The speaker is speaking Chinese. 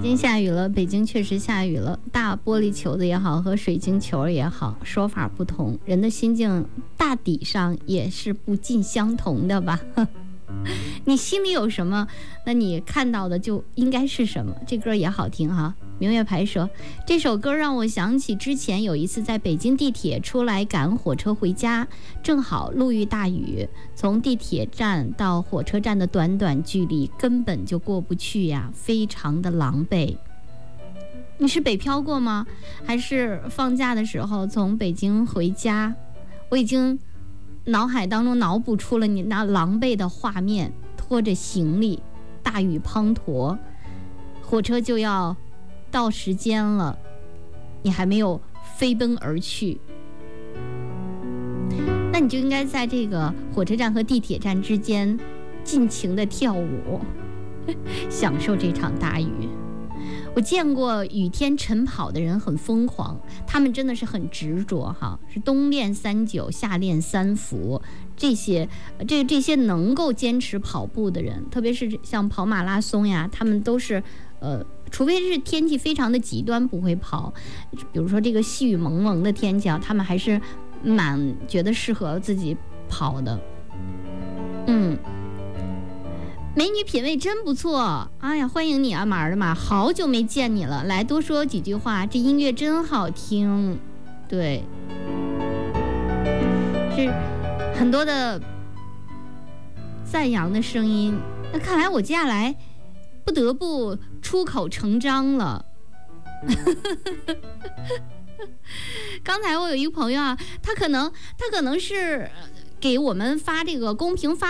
京下雨了，北京确实下雨了。大玻璃球的也好，和水晶球也好，说法不同，人的心境大抵上也是不尽相同的吧。你心里有什么，那你看到的就应该是什么。这歌也好听哈。明月牌说，这首歌让我想起之前有一次在北京地铁出来赶火车回家，正好路遇大雨，从地铁站到火车站的短短距离根本就过不去呀，非常的狼狈。你是北漂过吗？还是放假的时候从北京回家？我已经脑海当中脑补出了你那狼狈的画面，拖着行李，大雨滂沱，火车就要到时间了，你还没有飞奔而去，那你就应该在这个火车站和地铁站之间尽情的跳舞，享受这场大雨。我见过雨天晨跑的人很疯狂，他们真的是很执着哈，是冬练3-9，夏练3伏，这些能够坚持跑步的人，特别是像跑马拉松呀，他们都是除非是天气非常的极端不会跑，比如说这个细雨蒙蒙的天气啊，他们还是蛮觉得适合自己跑的。美女品味真不错，哎呀，欢迎你啊，马儿的马，好久没见你了，来多说几句话，这音乐真好听。对，是很多的赞扬的声音。那看来我接下来不得不出口成章了。刚才我有一个朋友啊，他可能是给我们发这个公屏发